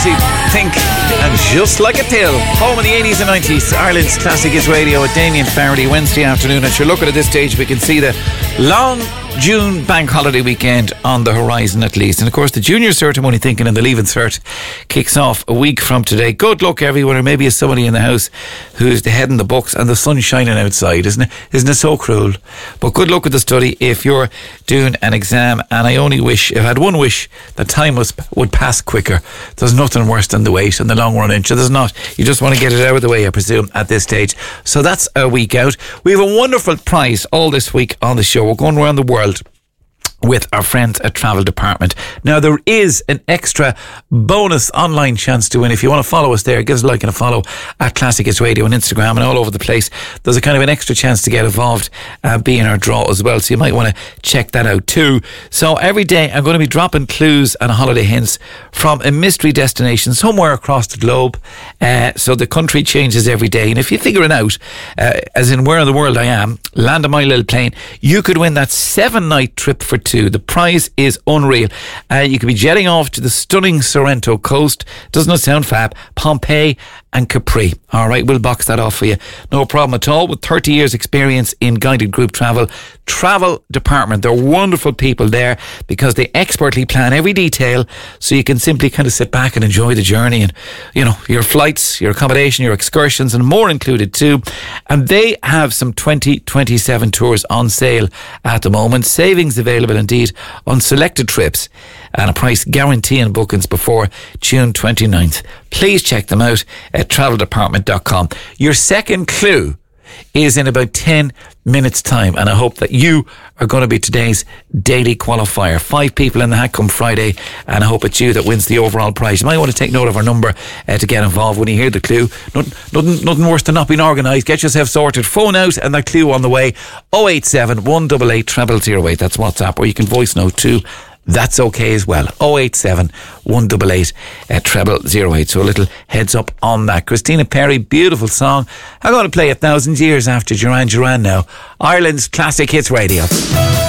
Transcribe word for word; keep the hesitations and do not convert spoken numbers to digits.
Think and Just Like a Pill. Home in the eighties and nineties, Ireland's Classic Hits Radio with Damien Faraday Wednesday afternoon. And sure, looking at this stage, we can see the long June bank holiday weekend on the horizon at least. And of course the junior cert, I'm only thinking, and the leaving cert kicks off a week from today. Good luck everyone, or maybe it's somebody in the house who's the head in the books and the sun's shining outside, isn't it? Isn't it so cruel? But good luck with the study if you're doing an exam. And I only wish, if I had one wish, that time was, would pass quicker. There's nothing worse than the wait and the long run into. There's not. You just want to get it out of the way, I presume, at this stage. So that's a week out. We have a wonderful prize all this week on the show. We're going around the world with our friends at Travel Department. Now, there is an extra bonus online chance to win. If you want to follow us there, give us a like and a follow at Classic Hits Radio on Instagram and all over the place. There's a kind of an extra chance to get involved, uh, be in our draw as well. So you might want to check that out too. So every day I'm going to be dropping clues and holiday hints from a mystery destination somewhere across the globe. Uh, so the country changes every day. And if you figure it out, uh, as in where in the world I am, land on my little plane, you could win that seven night trip for two. The prize is unreal. Uh, you could be jetting off to the stunning Sorrento coast. Doesn't it sound fab? Pompeii and Capri. All right, we'll box that off for you. No problem at all. With thirty years experience in guided group travel, Travel Department, they're wonderful people there because they expertly plan every detail so you can simply kind of sit back and enjoy the journey, and you know, your flights, your accommodation, your excursions and more included too. And they have some twenty twenty-seven tours on sale at the moment. Savings available indeed on selected trips and a price guarantee on bookings before June twenty-ninth. Please check them out at travel department dot com. Your second clue is in about ten minutes time, and I hope that you are going to be today's daily qualifier. Five people in the hat come Friday, and I hope it's you that wins the overall prize. You might want to take note of our number uh, to get involved when you hear the clue. Nothing, nothing, nothing worse than not being organised. Get yourself sorted. Phone out and that clue on the way. oh eight seven, one eight eight, zero zero zero eight. That's WhatsApp, or you can voice note too. That's okay as well. oh eight seven, one eight eight, zero zero zero eight. So a little heads up on that. Christina Perri, beautiful song. I'm going to play a thousand years after Duran Duran now. Ireland's Classic Hits Radio.